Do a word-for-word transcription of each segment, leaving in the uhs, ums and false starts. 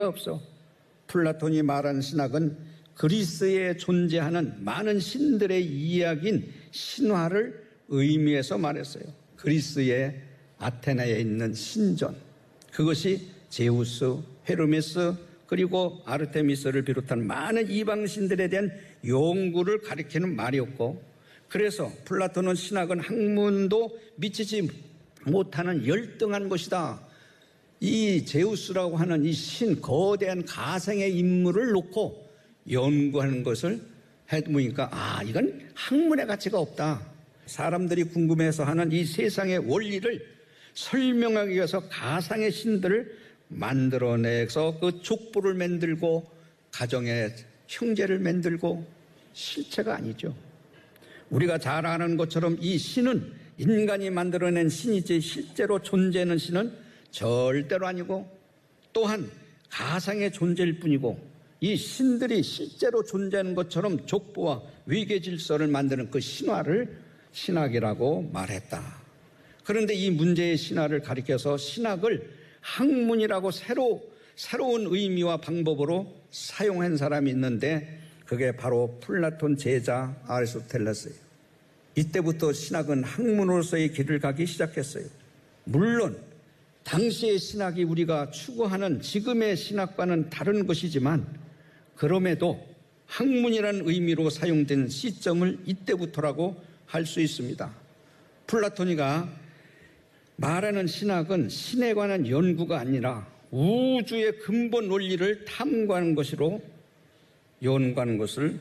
없어. 플라톤이 말한 신학은 그리스에 존재하는 많은 신들의 이야기인 신화를 의미해서 말했어요. 그리스의 아테네에 있는 신전, 그것이 제우스, 헤르메스, 그리고 아르테미스를 비롯한 많은 이방 신들에 대한 연구를 가리키는 말이었고, 그래서 플라톤은 신학은 학문도 미치지 못하는 열등한 것이다. 이 제우스라고 하는 이 신, 거대한 가상의 인물을 놓고 연구하는 것을 해보니까 아, 이건 학문의 가치가 없다. 사람들이 궁금해서 하는 이 세상의 원리를 설명하기 위해서 가상의 신들을 만들어내서 그 족보를 만들고 가정의 형제를 만들고, 실체가 아니죠. 우리가 잘 아는 것처럼 이 신은 인간이 만들어낸 신이지 실제로 존재하는 신은 절대로 아니고, 또한 가상의 존재일 뿐이고, 이 신들이 실제로 존재하는 것처럼 족보와 위계 질서를 만드는 그 신화를 신학이라고 말했다. 그런데 이 문제의 신화를 가리켜서 신학을 학문이라고 새로, 새로운 의미와 방법으로 사용한 사람이 있는데, 그게 바로 플라톤 제자 아리스토텔레스예요. 이때부터 신학은 학문으로서의 길을 가기 시작했어요. 물론 당시의 신학이 우리가 추구하는 지금의 신학과는 다른 것이지만, 그럼에도 학문이라는 의미로 사용된 시점을 이때부터라고 할 수 있습니다. 플라토니가 말하는 신학은 신에 관한 연구가 아니라 우주의 근본 원리를 탐구하는 것으로 연구하는 것을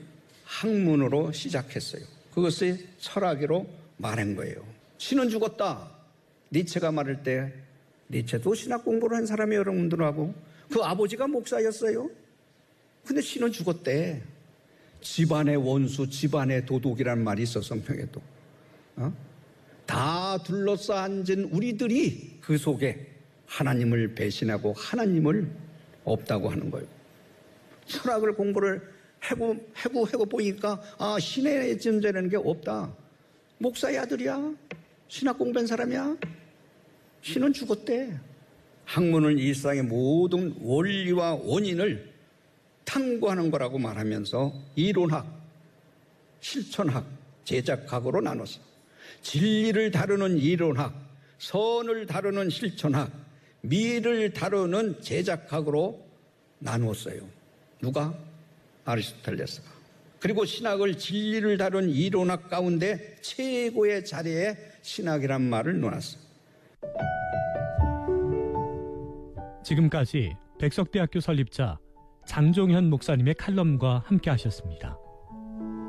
학문으로 시작했어요. 그것이 철학으로 말한 거예요. 신은 죽었다. 니체가 말할 때, 니체도 신학 공부를 한 사람이 여러분들하고, 그 아버지가 목사였어요. 근데 신은 죽었대. 집안의 원수, 집안의 도둑이라는 말이 있어, 성경에도. 어? 다 둘러싸 앉은 우리들이 그 속에 하나님을 배신하고 하나님을 없다고 하는 거예요. 철학을 공부를 해고, 해고, 해고 보니까, 아, 신의 존재라는 게 없다. 목사의 아들이야. 신학 공부한 사람이야. 신은 죽었대. 학문은 일상의 모든 원리와 원인을 탐구하는 거라고 말하면서 이론학, 실천학, 제작학으로 나눴어. 진리를 다루는 이론학, 선을 다루는 실천학, 미를 다루는 제작학으로 나누었어요. 누가? 아리스토텔레스가. 그리고 신학을 진리를 다룬 이론학 가운데 최고의 자리에 신학이란 말을 놓았어요. 지금까지 백석대학교 설립자 장종현 목사님의 칼럼과 함께 하셨습니다.